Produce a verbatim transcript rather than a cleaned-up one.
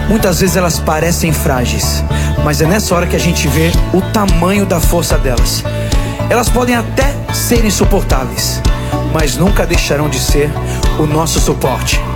Muitas vezes elas parecem frágeis, mas é nessa hora que a gente vê o tamanho da força delas. Elas podem até ser insuportáveis, mas nunca deixarão de ser o nosso suporte.